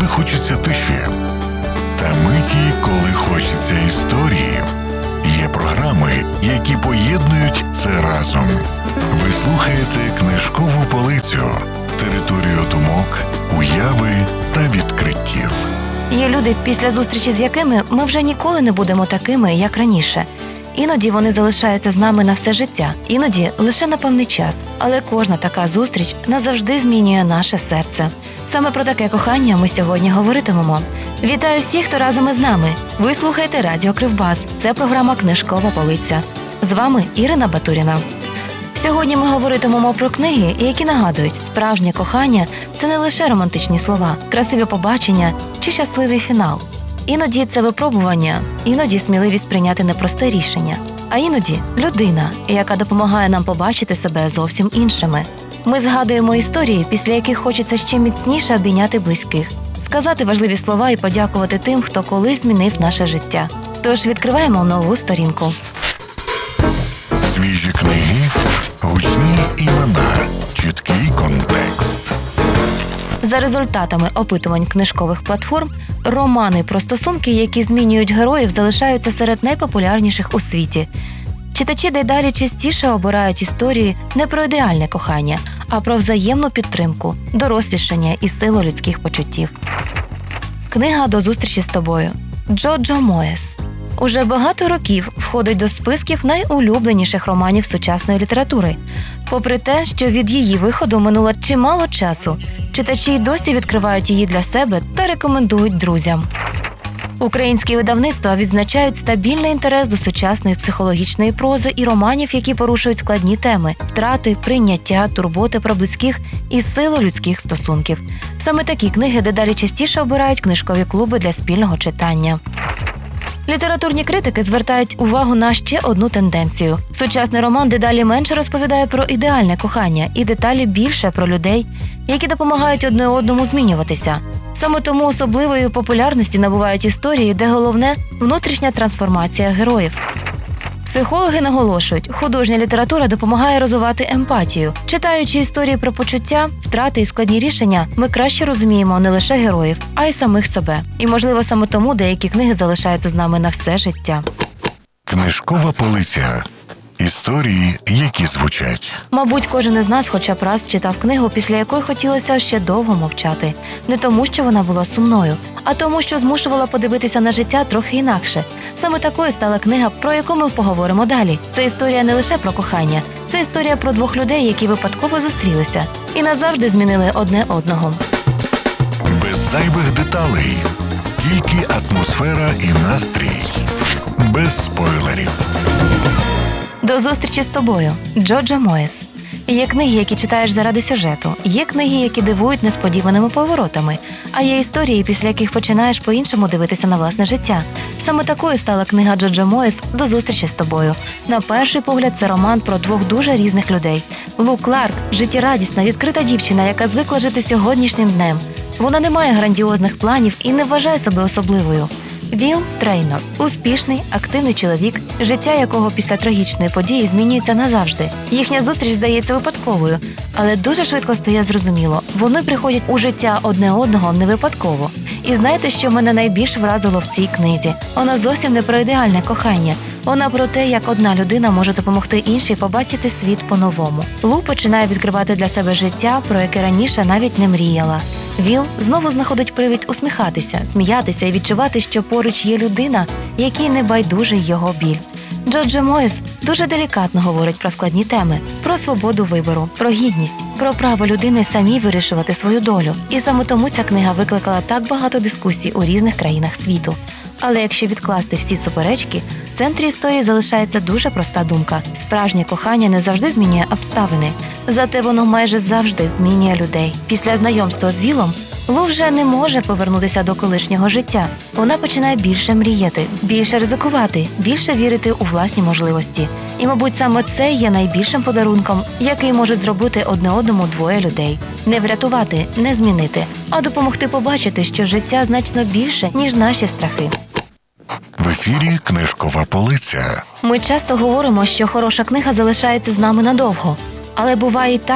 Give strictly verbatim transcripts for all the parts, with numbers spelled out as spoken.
хочеться тиші, та миті, коли хочеться історії. Є програми, які поєднують це разом. Ви слухаєте «Книжкову полицю» – територію думок, уяви та відкриттів. Є люди, після зустрічі з якими ми вже ніколи не будемо такими, як раніше. Іноді вони залишаються з нами на все життя, іноді лише на певний час. Але кожна така зустріч назавжди змінює наше серце. Саме про таке кохання ми сьогодні говоритимемо. Вітаю всіх, хто разом із нами. Ви слухаєте Радіо Кривбас. Це програма «Книжкова полиця». З вами Ірина Батуріна. Сьогодні ми говоритимемо про книги, які нагадують, справжнє кохання – це не лише романтичні слова, красиві побачення чи щасливий фінал. Іноді це випробування, іноді сміливість прийняти непросте рішення, а іноді людина, яка допомагає нам побачити себе зовсім іншими. Ми згадуємо історії, після яких хочеться ще міцніше обійняти близьких, сказати важливі слова і подякувати тим, хто колись змінив наше життя. Тож відкриваємо нову сторінку. Свіжі книги, гучні імена, чіткий контекст. За результатами опитувань книжкових платформ, романи про стосунки, які змінюють героїв, залишаються серед найпопулярніших у світі. Читачі дедалі частіше обирають історії не про ідеальне кохання, а про взаємну підтримку, дорослішання і силу людських почуттів. Книга «До зустрічі з тобою» Джоджо Моєс уже багато років входить до списків найулюбленіших романів сучасної літератури. Попри те, що від її виходу минуло чимало часу, читачі й досі відкривають її для себе та рекомендують друзям. Українські видавництва відзначають стабільний інтерес до сучасної психологічної прози і романів, які порушують складні теми – втрати, прийняття, турботи про близьких і силу людських стосунків. Саме такі книги дедалі частіше обирають книжкові клуби для спільного читання. Літературні критики звертають увагу на ще одну тенденцію. Сучасний роман дедалі менше розповідає про ідеальне кохання і деталі більше про людей, які допомагають одне одному змінюватися. Саме тому особливої популярності набувають історії, де головне – внутрішня трансформація героїв. Психологи наголошують, художня література допомагає розвивати емпатію. Читаючи історії про почуття, втрати і складні рішення, ми краще розуміємо не лише героїв, а й самих себе. І, можливо, саме тому деякі книги залишаються з нами на все життя. Книжкова полиця. Історії, які звучать. Мабуть, кожен із нас хоча б раз читав книгу, після якої хотілося ще довго мовчати. Не тому, що вона була сумною, а тому, що змушувала подивитися на життя трохи інакше. Саме такою стала книга, про яку ми поговоримо далі. Це історія не лише про кохання. Це історія про двох людей, які випадково зустрілися і назавжди змінили одне одного. Без зайвих деталей. Тільки атмосфера і настрій. Без спойлерів. «До зустрічі з тобою» Джоджо Моєс. Є книги, які читаєш заради сюжету, є книги, які дивують несподіваними поворотами, а є історії, після яких починаєш по-іншому дивитися на власне життя. Саме такою стала книга Джоджо Моєс «До зустрічі з тобою». На перший погляд, це роман про двох дуже різних людей. Лу Кларк – життєрадісна, відкрита дівчина, яка звикла жити сьогоднішнім днем. Вона не має грандіозних планів і не вважає себе особливою. Віл Трейнор – успішний, активний чоловік, життя якого після трагічної події змінюється назавжди. Їхня зустріч здається випадковою, але дуже швидко стає зрозуміло – вони приходять у життя одне одного не випадково. І знаєте, що мене найбільш вразило в цій книзі? Вона зовсім не про ідеальне кохання. Вона про те, як одна людина може допомогти іншій побачити світ по-новому. Лу починає відкривати для себе життя, про яке раніше навіть не мріяла. Віл знову знаходить привід усміхатися, сміятися і відчувати, що поруч є людина, якій не байдужий його біль. Джоджо Моєс дуже делікатно говорить про складні теми, про свободу вибору, про гідність, про право людини самій вирішувати свою долю. І саме тому ця книга викликала так багато дискусій у різних країнах світу. Але якщо відкласти всі суперечки, в центрі історії залишається дуже проста думка. Справжнє кохання не завжди змінює обставини, зате воно майже завжди змінює людей. Після знайомства з Вілом Лу вже не може повернутися до колишнього життя. Вона починає більше мріяти, більше ризикувати, більше вірити у власні можливості. І, мабуть, саме це є найбільшим подарунком, який можуть зробити одне одному двоє людей. Не врятувати, не змінити, а допомогти побачити, що життя значно більше, ніж наші страхи. В ефірі «Книжкова полиця». Ми часто говоримо, що хороша книга залишається з нами надовго. Але буває і так,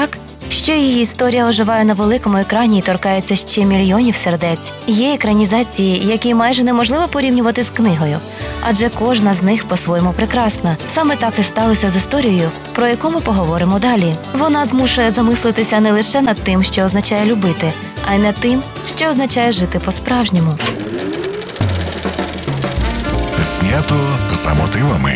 що її історія оживає на великому екрані і торкається ще мільйонів сердець. Є екранізації, які майже неможливо порівнювати з книгою, адже кожна з них по-своєму прекрасна. Саме так і сталося з історією, про яку ми поговоримо далі. Вона змушує замислитися не лише над тим, що означає любити, а й над тим, що означає жити по-справжньому. Знято за мотивами.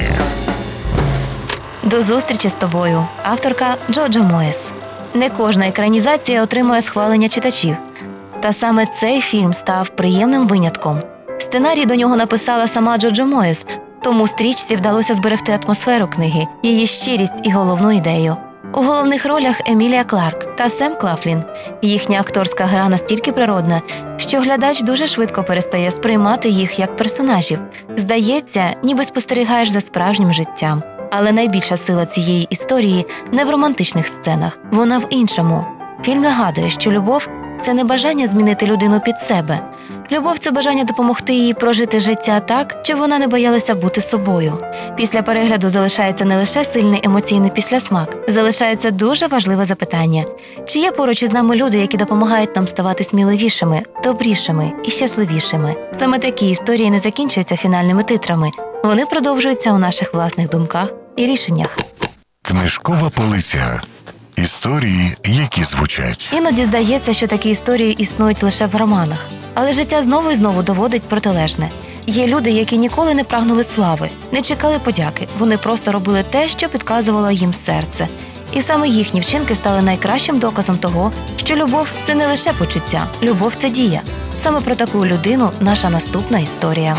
До зустрічі з тобою. Авторка Джоджо Моєс. Не кожна екранізація отримує схвалення читачів. Та саме цей фільм став приємним винятком. Сценарій до нього написала сама Джоджо Моєс, тому стрічці вдалося зберегти атмосферу книги, її щирість і головну ідею. У головних ролях Емілія Кларк та Сем Клафлін. Їхня акторська гра настільки природна, що глядач дуже швидко перестає сприймати їх як персонажів. Здається, ніби спостерігаєш за справжнім життям. Але найбільша сила цієї історії не в романтичних сценах, вона в іншому. Фільм нагадує, що любов – це не бажання змінити людину під себе. Любов – це бажання допомогти їй прожити життя так, щоб вона не боялася бути собою. Після перегляду залишається не лише сильний емоційний післясмак, залишається дуже важливе запитання. Чи є поруч із нами люди, які допомагають нам ставати сміливішими, добрішими і щасливішими? Саме такі історії не закінчуються фінальними титрами. Вони продовжуються у наших власних думках і рішеннях. Книжкова полиця. Історії, які звучать. Іноді здається, що такі історії існують лише в романах. Але життя знову і знову доводить протилежне. Є люди, які ніколи не прагнули слави, не чекали подяки. Вони просто робили те, що підказувало їм серце. І саме їхні вчинки стали найкращим доказом того, що любов – це не лише почуття, любов – це дія. Саме про таку людину наша наступна історія.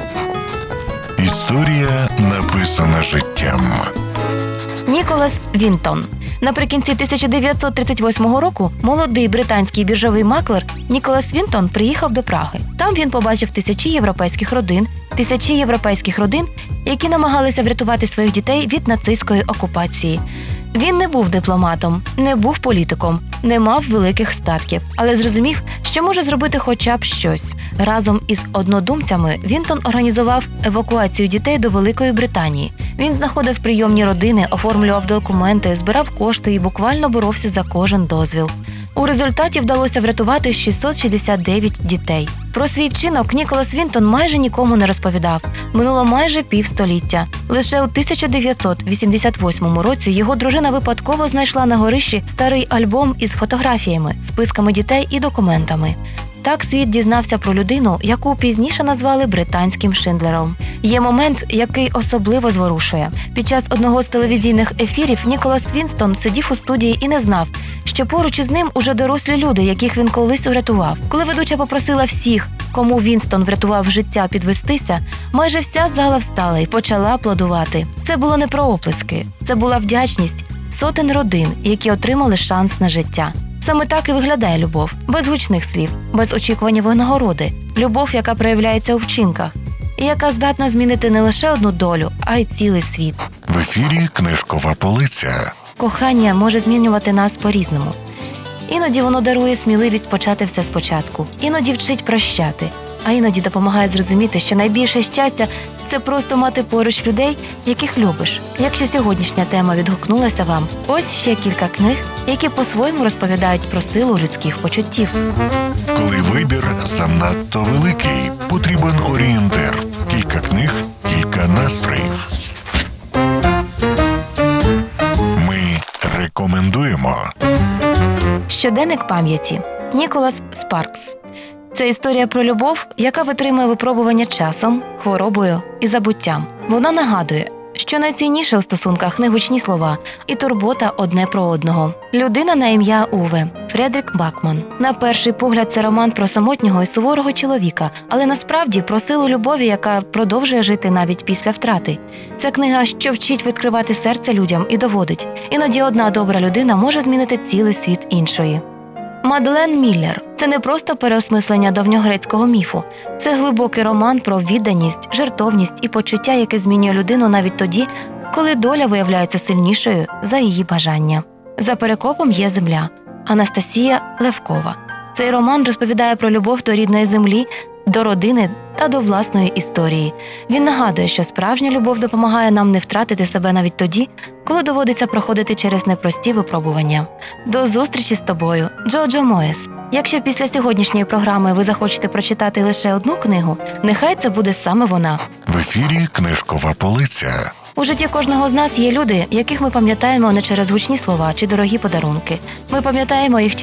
Історія, написана життям. Ніколас Вінтон. Наприкінці тисяча дев'ятсот тридцять восьмого року молодий британський біржовий маклер Ніколас Вінтон приїхав до Праги. Там він побачив тисячі європейських родин, тисячі європейських родин, які намагалися врятувати своїх дітей від нацистської окупації. Він не був дипломатом, не був політиком, не мав великих статків, але зрозумів, що може зробити хоча б щось. Разом із однодумцями Вінтон організував евакуацію дітей до Великої Британії. Він знаходив прийомні родини, оформлював документи, збирав кошти і буквально боровся за кожен дозвіл. У результаті вдалося врятувати шістсот шістдесят дев'ять дітей. Про свій вчинок Ніколас Вінтон майже нікому не розповідав. Минуло майже півстоліття. Лише у тисяча дев'ятсот вісімдесят восьмому році його дружина випадково знайшла на горищі старий альбом із фотографіями, списками дітей і документами. Так світ дізнався про людину, яку пізніше назвали британським Шиндлером. Є момент, який особливо зворушує. Під час одного з телевізійних ефірів Ніколас Вінтон сидів у студії і не знав, що поруч із ним уже дорослі люди, яких він колись урятував. Коли ведуча попросила всіх, кому Вінстон врятував життя, підвестися, майже вся зала встала і почала аплодувати. Це було не про оплески, це була вдячність сотень родин, які отримали шанс на життя. Саме так і виглядає любов. Без гучних слів, без очікування винагороди. Любов, яка проявляється у вчинках. І яка здатна змінити не лише одну долю, а й цілий світ. В ефірі Книжкова полиця. Кохання може змінювати нас по-різному. Іноді воно дарує сміливість почати все спочатку. Іноді вчить прощати. А іноді допомагає зрозуміти, що найбільше щастя – це просто мати поруч людей, яких любиш. Якщо сьогоднішня тема відгукнулася вам, ось ще кілька книг, які по-своєму розповідають про силу людських почуттів. Коли вибір занадто великий, потрібен орієнтир. Кілька книг, кілька настроїв. Ми рекомендуємо. Щоденник пам'яті. Ніколас Спаркс. Це історія про любов, яка витримує випробування часом, хворобою і забуттям. Вона нагадує, що найцінніше у стосунках не гучні слова і турбота одне про одного. Людина на ім'я Уве. Фредрік Бакман. На перший погляд це роман про самотнього і суворого чоловіка, але насправді про силу любові, яка продовжує жити навіть після втрати. Це книга, що вчить відкривати серце людям і доводить. Іноді одна добра людина може змінити цілий світ іншої. Мадлен Міллер – це не просто переосмислення давньогрецького міфу. Це глибокий роман про відданість, жертовність і почуття, яке змінює людину навіть тоді, коли доля виявляється сильнішою за її бажання. За перекопом є земля. Анастасія Левкова. Цей роман розповідає про любов до рідної землі до родини та до власної історії. Він нагадує, що справжня любов допомагає нам не втратити себе навіть тоді, коли доводиться проходити через непрості випробування. До зустрічі з тобою, Джоджо Моєс. Якщо після сьогоднішньої програми ви захочете прочитати лише одну книгу, нехай це буде саме вона. В ефірі Книжкова полиця. У житті кожного з нас є люди, яких ми пам'ятаємо не через гучні слова чи дорогі подарунки. Ми пам'ятаємо їх